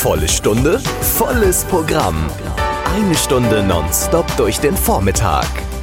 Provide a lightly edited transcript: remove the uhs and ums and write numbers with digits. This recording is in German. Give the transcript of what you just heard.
Volle Stunde, volles Programm. Eine Stunde nonstop durch den Vormittag.